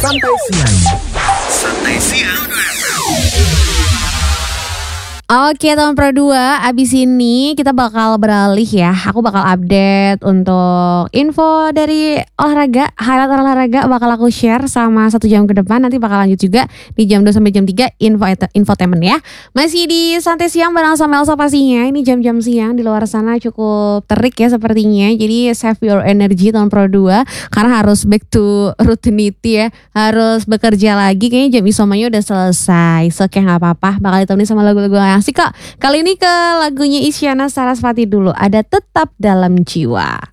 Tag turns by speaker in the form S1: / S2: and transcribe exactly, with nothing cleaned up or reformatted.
S1: Santai siang. Santai siang.
S2: Oke teman Pro dua, abis ini kita bakal beralih ya. Aku bakal update untuk info dari olahraga, highlight olahraga bakal aku share sama satu jam ke depan. Nanti bakal lanjut juga di jam dua sampai jam tiga info infotainment ya. Masih di Santai Siang bareng sama Elsa pastinya. Ini jam-jam siang di luar sana cukup terik ya sepertinya. Jadi save your energy teman Pro dua, karena harus back to routinity ya. Harus bekerja lagi, kayaknya jam isomanya udah selesai. So kayak gak apa-apa, bakal ditemani sama lagu-lagu yang asik kok. Kali ini ke lagunya Isyana Sarasvati dulu, ada Tetap Dalam Jiwa.